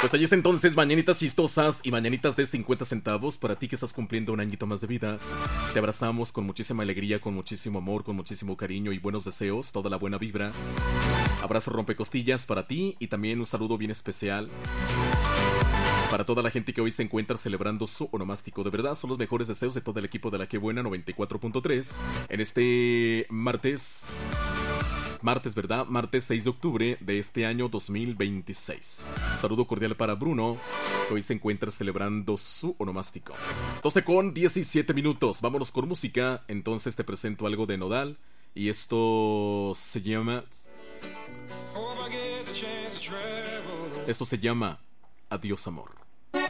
Pues ahí está entonces, mañanitas chistosas y mañanitas de 50 centavos. Para ti que estás cumpliendo un añito más de vida, te abrazamos con muchísima alegría, con muchísimo amor, con muchísimo cariño y buenos deseos, toda la buena vibra. Abrazo rompecostillas para ti y también un saludo bien especial para toda la gente que hoy se encuentra celebrando su onomástico. De verdad, son los mejores deseos de todo el equipo de La Que Buena 94.3 en este martes, ¿verdad? Martes 6 de octubre de este año 2026. Saludo cordial para Bruno, que hoy se encuentra celebrando su onomástico. 12:17. Vámonos con música. Entonces te presento algo de Nodal. Y esto se llama... Esto se llama Adiós Amor.